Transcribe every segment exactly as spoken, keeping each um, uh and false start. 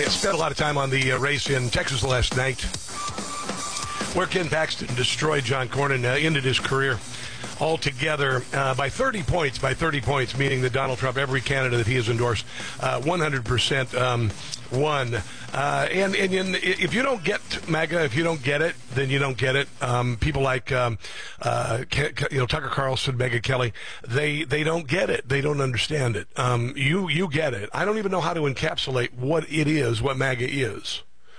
spent a lot of time on the uh, race in Texas last night, where Ken Paxton destroyed John Cornyn, uh, ended his career altogether uh, by thirty points, by thirty points, meaning that Donald Trump, every candidate that he has endorsed, uh, one hundred percent um, won. Uh, and, and, and if you don't get MAGA, if you don't get it, then you don't get it. Um, people like um, uh, you know Tucker Carlson, Megyn Kelly, they they don't get it. They don't understand it. Um, you you get it. I don't even know how to encapsulate what it is, what MAGA is.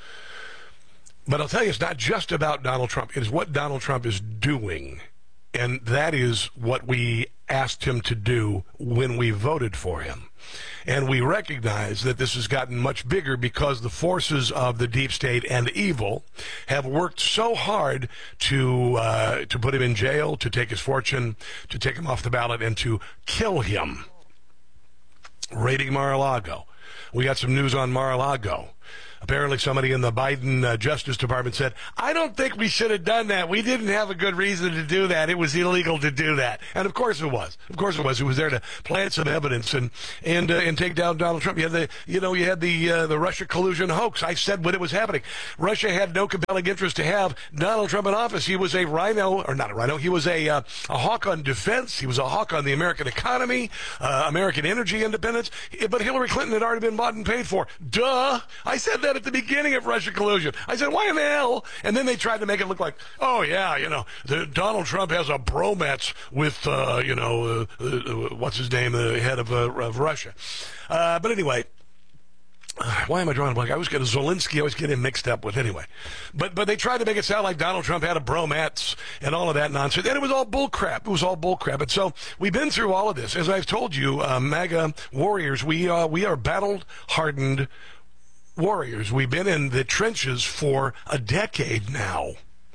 But I'll tell you, it's not just about Donald Trump. It is what Donald Trump is doing. And that is what we asked him to do when we voted for him. And we recognize that this has gotten much bigger because the forces of the deep state and evil have worked so hard to uh, to put him in jail, to take his fortune, to take him off the ballot, and to kill him. Raiding Mar-a-Lago. We got some news on Mar-a-Lago. Apparently somebody in the Biden uh, Justice Department said, I don't think we should have done that. We didn't have a good reason to do that. It was illegal to do that. And of course it was. Of course it was. It was there to plant some evidence and and uh, and take down Donald Trump. You had the you know you had the uh, the Russia collusion hoax. I said when it was happening, Russia had no compelling interest to have Donald Trump in office. He was a rhino, or not a rhino. He was a uh, a hawk on defense. He was a hawk on the American economy, uh, American energy independence. But Hillary Clinton had already been bought and paid for. Duh. I said that at the beginning of Russia collusion. I said, why in the hell? And then they tried to make it look like, oh, yeah, you know, the, Donald Trump has a bromance with, uh, you know, uh, uh, what's his name, the head of, uh, of Russia. Uh, but anyway, uh, why am I drawing a blank? I always get a Zelensky, I always get him mixed up with anyway. But but they tried to make it sound like Donald Trump had a bromance and all of that nonsense. And it was all bull crap. It was all bull crap. And so we've been through all of this. As I've told you, uh, MAGA warriors, we, uh, we are battle-hardened warriors. We've been in the trenches for a decade now.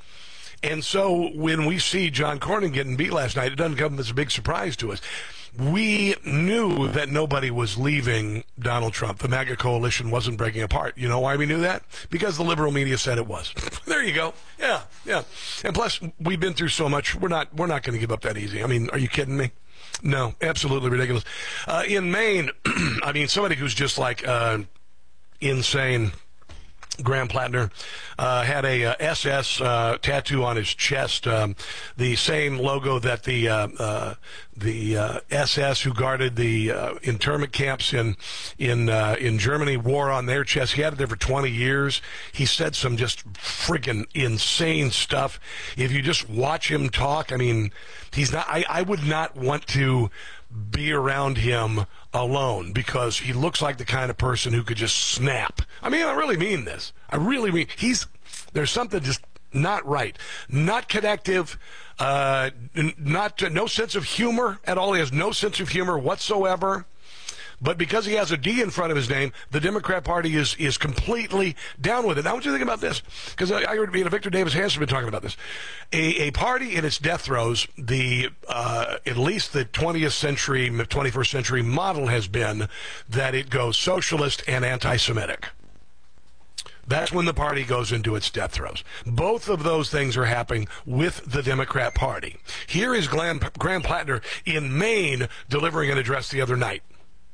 And so when we see John Cornyn getting beat last night, it doesn't come as a big surprise to us. We knew that nobody was leaving Donald Trump. The MAGA coalition wasn't breaking apart. You know why we knew that? Because the liberal media said it was. There you go. Yeah, yeah. And plus, we've been through so much. We're not, we're not going to give up that easy. I mean, are you kidding me? No, absolutely ridiculous. Uh, in Maine, I mean, somebody who's just like uh, insane, Graham Plattner, uh, had a uh, S S uh, tattoo on his chest, um, the same logo that the uh, uh, the uh, S S who guarded the uh, internment camps in in uh, in Germany wore on their chest. He had it there for twenty years. He said some just friggin' insane stuff. If you just watch him talk, I mean, he's not. I, I would not want to be around him alone because he looks like the kind of person who could just snap. I mean, I really mean this. I really mean he's there's something just not right, not connective, uh, not uh, no sense of humor at all. He has no sense of humor whatsoever. But because he has a D in front of his name, the Democrat Party is is completely down with it. Now, what do you think about this? Because I, I heard you know, Victor Davis Hanson been talking about this. A, a party in its death throes, the uh, at least the twentieth century, twenty-first century model has been that it goes socialist and anti-Semitic. That's when the party goes into its death throes. Both of those things are happening with the Democrat Party. Here is Graham, Graham Plattner in Maine delivering an address the other night.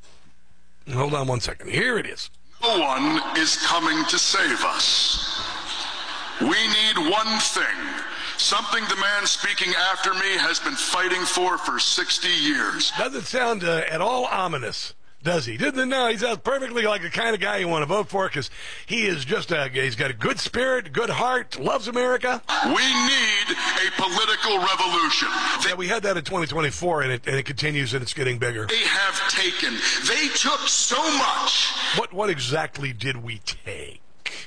Hold on one second. Here it is. No one is coming to save us. We need one thing, something the man speaking after me has been fighting for for sixty years. Doesn't sound uh, at all ominous, does he? Didn't no, he sounds perfectly like the kind of guy you want to vote for because he is just a, he's got a good spirit, good heart, loves America. We need a political revolution. Yeah, we had that in twenty twenty-four, and it, and it continues, and it's getting bigger. They have taken, they took so much. What, what exactly did we take?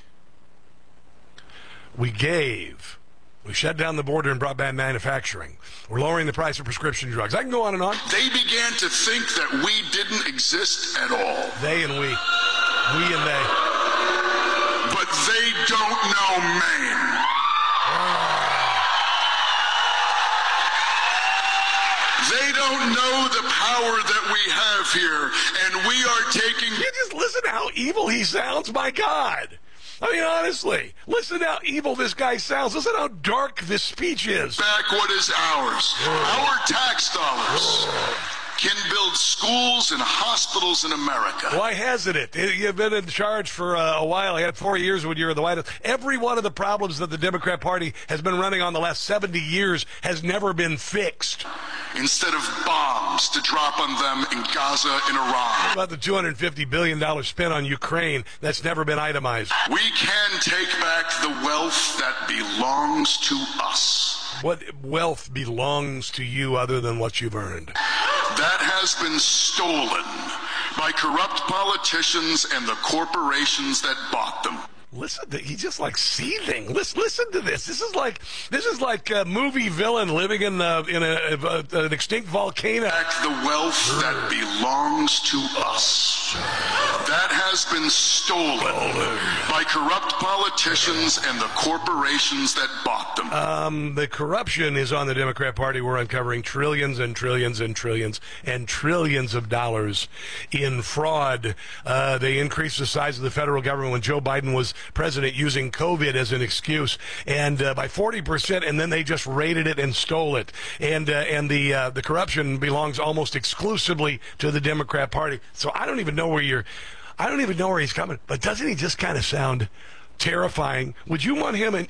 We gave. We shut down the border and brought back manufacturing. We're lowering the price of prescription drugs. I can go on and on. They began to think that we didn't exist at all. They and we. We and they. But they don't know Maine. They don't know the power that we have here, and we are taking... You just listen to how evil he sounds, my God. I mean, honestly, listen to how evil this guy sounds. Listen how dark this speech is. Back what is ours, our tax dollars. can build schools and hospitals in America. Why hasn't it? You've been in charge for uh, a while. You had four years when you were in the White House. Every one of the problems that the Democrat Party has been running on the last seventy years has never been fixed. Instead of bombs to drop on them in Gaza and Iran. What about the two hundred fifty billion dollars spent on Ukraine that's never been itemized? We can take back the wealth that belongs to us. What wealth belongs to you other than what you've earned? That has been stolen by corrupt politicians and the corporations that bought them. Listen, to, he's just like seething. Listen, listen to this. This is like this is like a movie villain living in uh, in a, a, an extinct volcano. Back the wealth that belongs to us. That has been stolen by corrupt politicians and the corporations that bought them. Um, the corruption is on the Democrat Party. We're uncovering trillions and trillions and trillions and trillions of dollars in fraud. Uh, they increased the size of the federal government when Joe Biden was president, using COVID as an excuse, and uh, by forty percent, and then they just raided it and stole it. And uh, and the uh, the corruption belongs almost exclusively to the Democrat Party. So I don't even know where you're, I don't even know where he's coming. But doesn't he just kind of sound terrifying? Would you want him in,